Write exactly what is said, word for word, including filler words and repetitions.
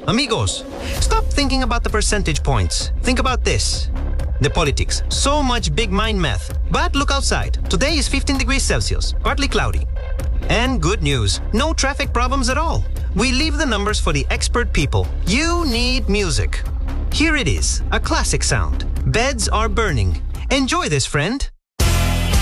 Amigos, stop thinking about the percentage points. Think about this. The politics. So much big mind math. But look outside. Today is fifteen degrees Celsius, partly cloudy. And good news, no traffic problems at all. We leave the numbers for the expert people. You need music. Here it is, a classic sound. Beds are burning. Enjoy this, friend.